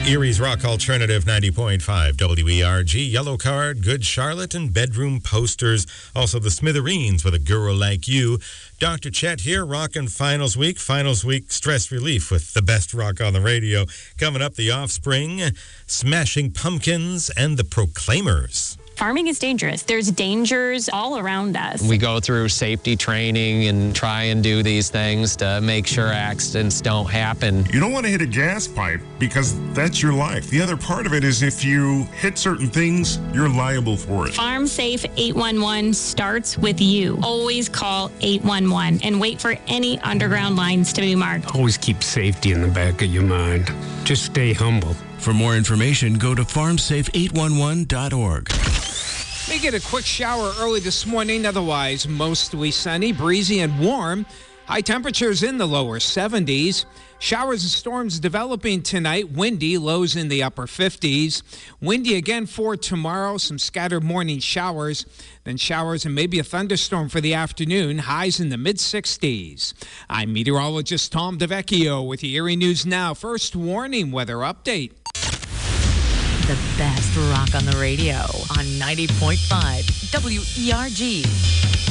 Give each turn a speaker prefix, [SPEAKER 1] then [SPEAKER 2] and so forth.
[SPEAKER 1] Erie's Rock Alternative 90.5 WERG, Yellow Card, Good Charlotte, and Bedroom Posters. Also the Smithereens with A Girl Like You. Dr. Chet here, Rockin' Finals Week. Finals Week stress relief with the best rock on the radio. Coming up, The Offspring, Smashing Pumpkins, and The Proclaimers.
[SPEAKER 2] Farming is dangerous. There's dangers all around us.
[SPEAKER 3] We go through safety training and try and do these things to make sure accidents don't happen.
[SPEAKER 4] You don't want to hit a gas pipe because that's your life. The other part of it is if you hit certain things, you're liable for it.
[SPEAKER 2] Farm Safe 811 starts with you. Always call 811 and wait for any underground lines to be marked.
[SPEAKER 5] Always keep safety in the back of your mind. Just stay humble.
[SPEAKER 6] For more information, go to farmsafe811.org.
[SPEAKER 7] We get a quick shower early this morning, otherwise mostly sunny, breezy, and warm. High temperatures in the lower 70s. Showers and storms developing tonight. Windy, lows in the upper 50s. Windy again for tomorrow. Some scattered morning showers. Then showers and maybe a thunderstorm for the afternoon. Highs in the mid-60s. I'm meteorologist Tom DeVecchio with the Erie News Now. First warning weather update.
[SPEAKER 8] The best rock on the radio on 90.5 WERG.